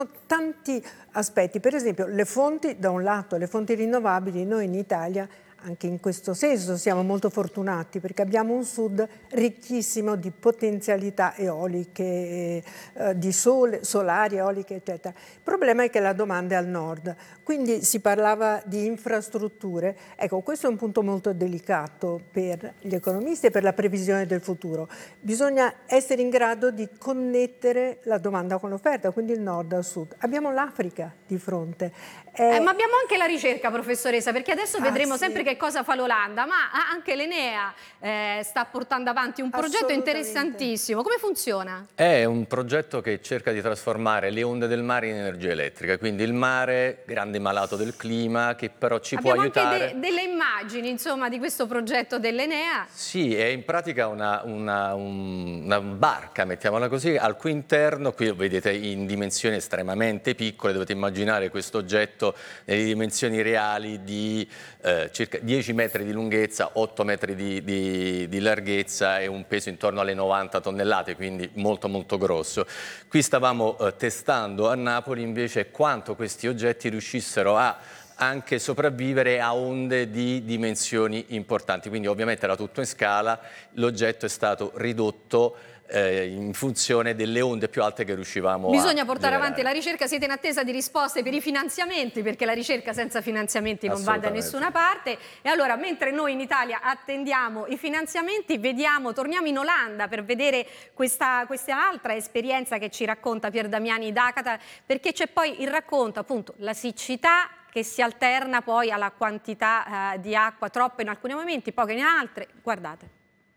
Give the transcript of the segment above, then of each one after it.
tanti aspetti, per esempio le fonti, da un lato le fonti rinnovabili, noi in Italia anche in questo senso siamo molto fortunati perché abbiamo un sud ricchissimo di potenzialità eoliche, di sole, solari, eoliche, eccetera. Il problema è che la domanda è al nord, quindi si parlava di infrastrutture. Ecco, questo è un punto molto delicato per gli economisti e per la previsione del futuro. Bisogna essere in grado di connettere la domanda con l'offerta, quindi il nord al sud. Abbiamo l'Africa di fronte. Ma abbiamo anche la ricerca, professoressa, perché adesso vedremo sì. sempre che cosa fa l'Olanda, ma anche l'Enea sta portando avanti un progetto interessantissimo. Come funziona? È un progetto che cerca di trasformare le onde del mare in energia elettrica, quindi il mare, grande malato del clima, che però ci può aiutare. Abbiamo anche delle immagini, insomma, di questo progetto dell'Enea. Sì, è in pratica una barca, mettiamola così, al cui interno, qui lo vedete in dimensioni estremamente piccole, dovete immaginare questo oggetto nelle dimensioni reali di circa 10 metri di lunghezza, 8 metri di larghezza e un peso intorno alle 90 tonnellate, quindi molto molto grosso. Qui stavamo testando a Napoli invece quanto questi oggetti riuscissero a anche sopravvivere a onde di dimensioni importanti, quindi ovviamente era tutto in scala, l'oggetto è stato ridotto in funzione delle onde più alte che riuscivamo a Bisogna portare generare. avanti la ricerca, siete in attesa di risposte per i finanziamenti, perché la ricerca senza finanziamenti non va da nessuna parte. E allora, mentre noi in Italia attendiamo i finanziamenti, torniamo in Olanda per vedere questa altra esperienza che ci racconta Pier Damiani d'Acata, perché c'è poi il racconto, appunto, la siccità che si alterna poi alla quantità di acqua, troppa in alcuni momenti, poca in altri. Guardate.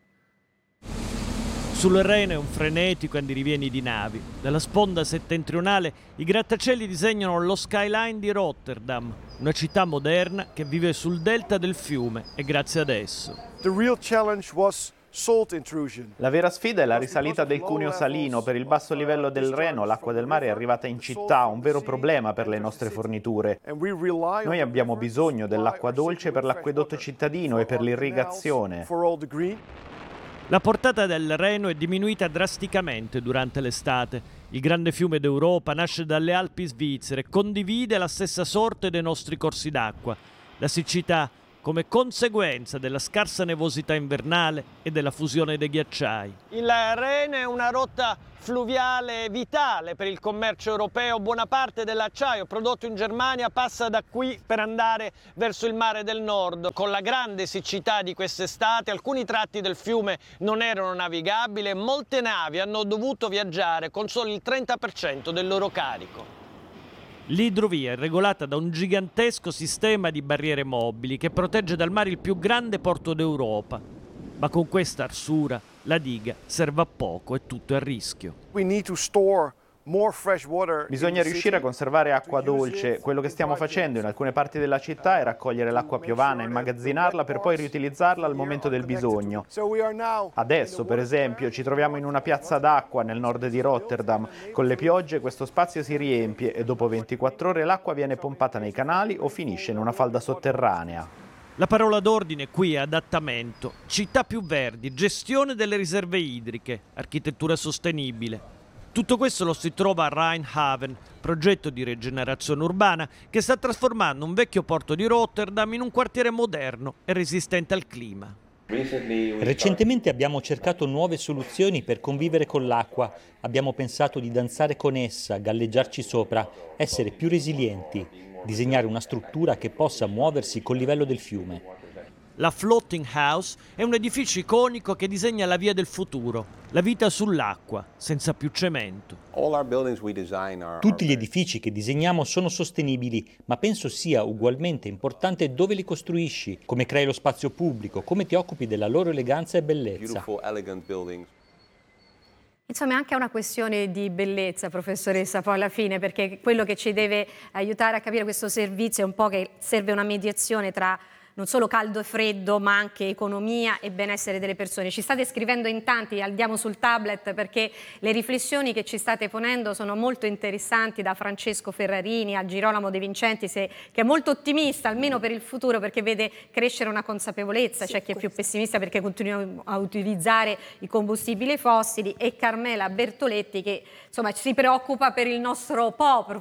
Sul Reno è un frenetico andirivieni di navi. Dalla sponda settentrionale i grattacieli disegnano lo skyline di Rotterdam, una città moderna che vive sul delta del fiume e grazie ad esso. La vera sfida è la risalita del cuneo salino. Per il basso livello del Reno l'acqua del mare è arrivata in città, un vero problema per le nostre forniture. Noi abbiamo bisogno dell'acqua dolce per l'acquedotto cittadino e per l'irrigazione. La portata del Reno è diminuita drasticamente durante l'estate. Il grande fiume d'Europa nasce dalle Alpi svizzere e condivide la stessa sorte dei nostri corsi d'acqua. La siccità come conseguenza della scarsa nevosità invernale e della fusione dei ghiacciai. Il Reno è una rotta fluviale vitale per il commercio europeo. Buona parte dell'acciaio prodotto in Germania passa da qui per andare verso il mare del nord. Con la grande siccità di quest'estate alcuni tratti del fiume non erano navigabili e molte navi hanno dovuto viaggiare con solo il 30% del loro carico. L'idrovia è regolata da un gigantesco sistema di barriere mobili che protegge dal mare il più grande porto d'Europa. Ma con questa arsura la diga serve a poco e tutto è a rischio. Bisogna riuscire a conservare acqua dolce. Quello che stiamo facendo in alcune parti della città è raccogliere l'acqua piovana, immagazzinarla per poi riutilizzarla al momento del bisogno. Adesso, per esempio, ci troviamo in una piazza d'acqua nel nord di Rotterdam. Con le piogge questo spazio si riempie e dopo 24 ore l'acqua viene pompata nei canali o finisce in una falda sotterranea. La parola d'ordine qui è adattamento, città più verdi, gestione delle riserve idriche, architettura sostenibile. Tutto questo lo si trova a Rheinhaven, progetto di rigenerazione urbana che sta trasformando un vecchio porto di Rotterdam in un quartiere moderno e resistente al clima. Recentemente abbiamo cercato nuove soluzioni per convivere con l'acqua. Abbiamo pensato di danzare con essa, galleggiarci sopra, essere più resilienti, disegnare una struttura che possa muoversi col livello del fiume. La Floating House è un edificio iconico che disegna la via del futuro, la vita sull'acqua, senza più cemento. Tutti gli edifici che disegniamo sono sostenibili, ma penso sia ugualmente importante dove li costruisci, come crei lo spazio pubblico, come ti occupi della loro eleganza e bellezza. Insomma, è anche una questione di bellezza, professoressa, poi alla fine, perché quello che ci deve aiutare a capire questo servizio è un po' che serve una mediazione tra non solo caldo e freddo, ma anche economia e benessere delle persone. Ci state scrivendo in tanti, andiamo sul tablet perché le riflessioni che ci state ponendo sono molto interessanti, da Francesco Ferrarini a Girolamo De Vincentis, che è molto ottimista, almeno per il futuro, perché vede crescere una consapevolezza. C'è chi è più pessimista perché continuiamo a utilizzare i combustibili fossili, e Carmela Bertoletti che insomma si preoccupa per il nostro po',